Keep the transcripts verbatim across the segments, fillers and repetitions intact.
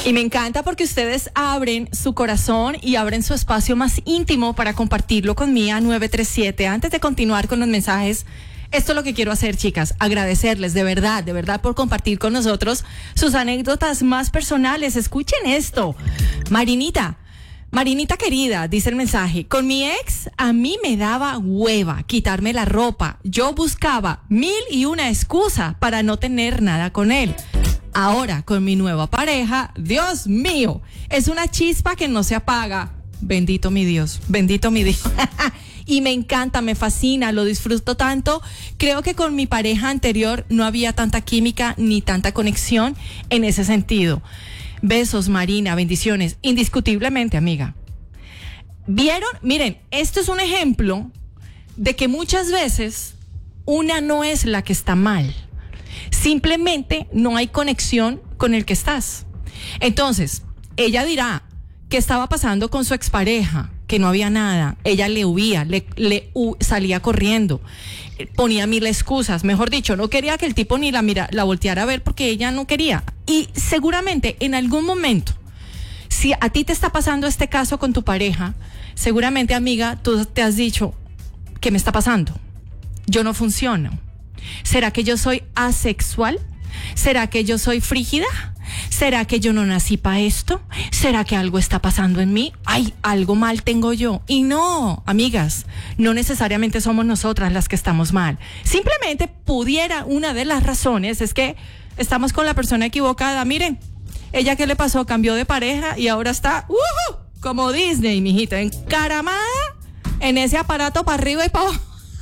Y me encanta porque ustedes abren su corazón y abren su espacio más íntimo para compartirlo con Mía nueve tres siete. Antes de continuar con los mensajes, esto es lo que quiero hacer, chicas, agradecerles de verdad, de verdad por compartir con nosotros sus anécdotas más personales. Escuchen esto. Marinita, Marinita querida, dice el mensaje, con mi ex a mí me daba hueva quitarme la ropa. Yo buscaba mil y una excusa para no tener nada con él. Ahora, con mi nueva pareja, Dios mío, es una chispa que no se apaga. Bendito mi Dios, bendito mi Dios. Y me encanta, me fascina, lo disfruto tanto. Creo que con mi pareja anterior no había tanta química ni tanta conexión en ese sentido. Besos, Marina, bendiciones. Indiscutiblemente, amiga. ¿Vieron? Miren, esto es un ejemplo de que muchas veces una no es la que está mal. Simplemente no hay conexión con el que estás. Entonces, ella dirá qué estaba pasando con su expareja, que no había nada. Ella le huía, le, le uh, salía corriendo, ponía mil excusas. Mejor dicho, no quería que el tipo ni la, mira, la volteara a ver porque ella no quería. Y seguramente en algún momento, si a ti te está pasando este caso con tu pareja, seguramente, amiga, tú te has dicho, ¿qué me está pasando? Yo no funciono. ¿Será que yo soy asexual? ¿Será que yo soy frígida? ¿Será que yo no nací para esto? ¿Será que algo está pasando en mí? Ay, algo mal tengo yo. Y no, amigas, no necesariamente somos nosotras las que estamos mal. Simplemente pudiera, una de las razones es que estamos con la persona equivocada. Miren, ella, ¿qué le pasó? Cambió de pareja y ahora está, uh, como Disney, mijita, encaramada en ese aparato para arriba y para abajo.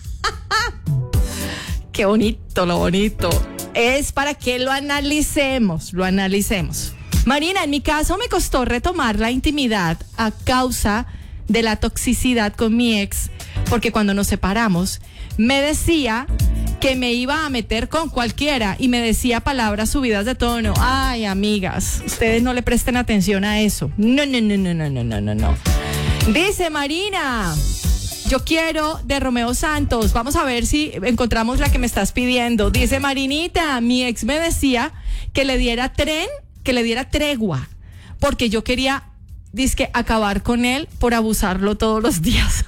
Qué bonito, lo bonito. Es para que lo analicemos, lo analicemos. Marina, en mi caso me costó retomar la intimidad a causa de la toxicidad con mi ex, porque cuando nos separamos me decía que me iba a meter con cualquiera y me decía palabras subidas de tono. Ay, amigas, ustedes no le presten atención a eso. No, no, no, no, no, no, no, no, no. Dice Marina, yo quiero de Romeo Santos. Vamos a ver si encontramos la que me estás pidiendo. Dice Marinita, mi ex me decía que le diera tren, que le diera tregua, porque yo quería, dizque, acabar con él por abusarlo todos los días.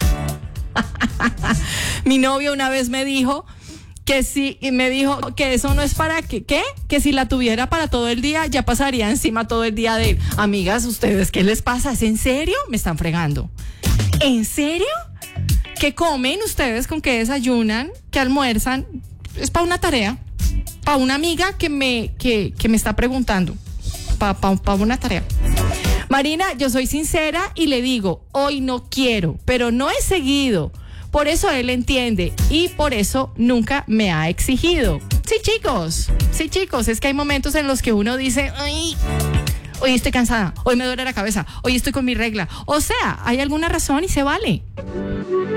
Mi novio una vez me dijo que si, y me dijo que eso no es para que, ¿qué? Que si la tuviera para todo el día, ya pasaría encima todo el día de él. Amigas, ¿ustedes qué les pasa? ¿Es en serio? Me están fregando. ¿En serio? ¿Qué comen ustedes? ¿Con qué desayunan? ¿Qué almuerzan? Es para una tarea, para una amiga que me, que, que me está preguntando, para pa, pa una tarea. Marina, yo soy sincera y le digo, hoy no quiero, pero no he seguido. Por eso él entiende y por eso nunca me ha exigido. Sí, chicos, sí, chicos, es que hay momentos en los que uno dice, ay, hoy estoy cansada, hoy me duele la cabeza, hoy estoy con mi regla. O sea, hay alguna razón y se vale.